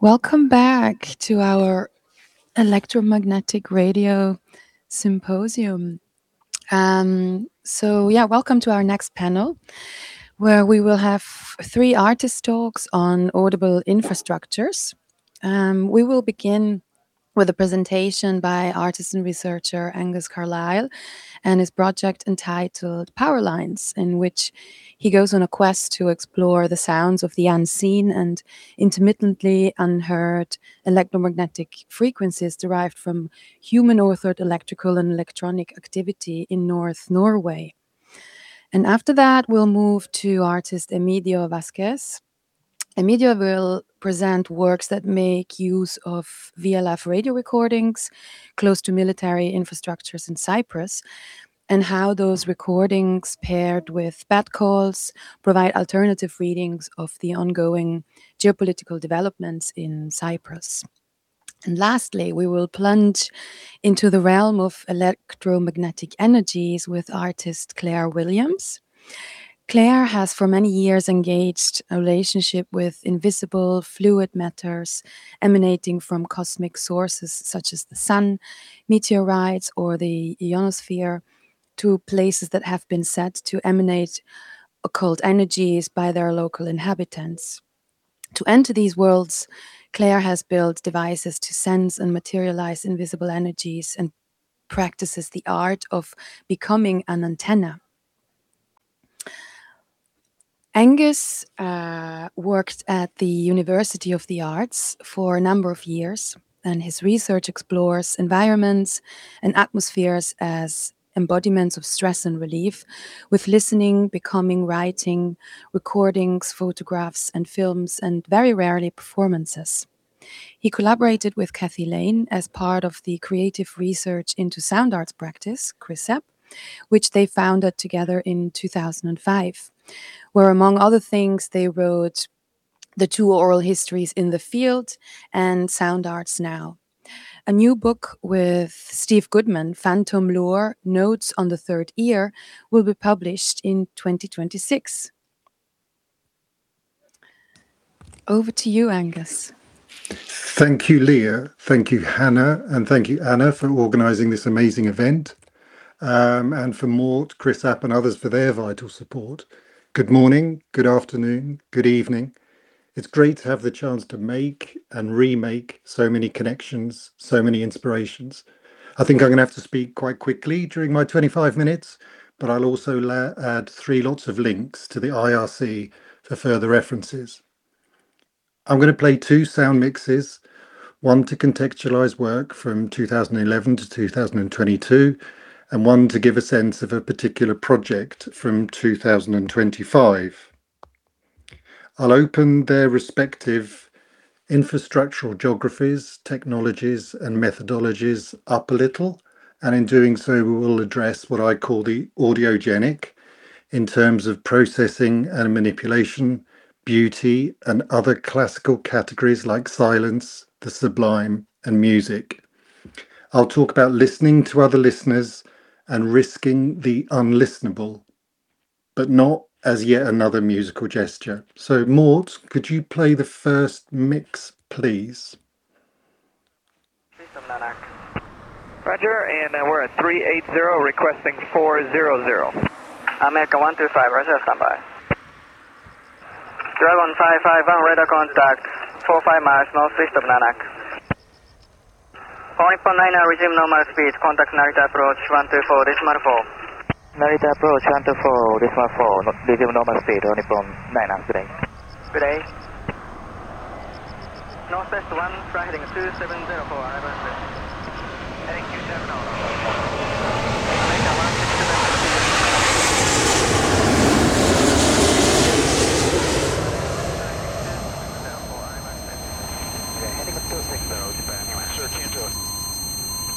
Welcome back to our electromagnetic radio symposium. Welcome to our next panel, where we will have 3 artist talks on audible infrastructures. We will begin with a presentation by artist and researcher Angus Carlisle and his project entitled Power Lines, in which he goes on a quest to explore the sounds of the unseen and intermittently unheard electromagnetic frequencies derived from human authored electrical and electronic activity in North Norway. And after that, we'll move to artist Emidio Vasquez. Emidio will present works that make use of VLF radio recordings close to military infrastructures in Cyprus, and how those recordings, paired with bat calls, provide alternative readings of the ongoing geopolitical developments in Cyprus. And lastly, we will plunge into the realm of electromagnetic energies with artist Claire Williams. Claire has for many years engaged a relationship with invisible fluid matters emanating from cosmic sources such as the sun, meteorites, or the ionosphere, to places that have been said to emanate occult energies by their local inhabitants. To enter these worlds, Claire has built devices to sense and materialize invisible energies and practices the art of becoming an antenna. Angus worked at the University of the Arts for a number of years, and his research explores environments and atmospheres as embodiments of stress and relief, with listening becoming writing, recordings, photographs, and films, and very rarely performances. He collaborated with Kathy Lane as part of the creative research into sound arts practice, CRISEP, which they founded together in 2005, where, among other things, they wrote The Two Oral Histories in the Field and Sound Arts Now. A new book with Steve Goodman, Phantom Lure, Notes on the Third Ear, will be published in 2026. Over to you, Angus. Thank you, Leah. Thank you, Hannah. And thank you, Anna, for organising this amazing event. And for Mort, Chris App and others for their vital support. Good morning, good afternoon, good evening. It's great to have the chance to make and remake so many connections, so many inspirations. I think I'm going to have to speak quite quickly during my 25 minutes, but I'll also add 3 lots of links to the IRC for further references. I'm going to play 2 sound mixes, one to contextualize work from 2011 to 2022, and one to give a sense of a particular project from 2025. I'll open their respective infrastructural geographies, technologies, and methodologies up a little, and in doing so, we will address what I call the audiogenic in terms of processing and manipulation, beauty, and other classical categories like silence, the sublime, and music. I'll talk about listening to other listeners and risking the unlistenable, but not as yet another musical gesture. So, Mort, could you play the first mix, please? Roger, and we're at 380, requesting 400. America 125, Roger, standby. Dragon 551, radar contact, 45 miles northeast of Nanak. All Nippon 9, resume normal speed, contact Narita approach 124, decimal 4. Narita approach 124, decimal 4, resume normal speed, All Nippon 9, good day. Good day. Northwest 1, fly heading 2704, arrival at Thank you, terminal. America 167.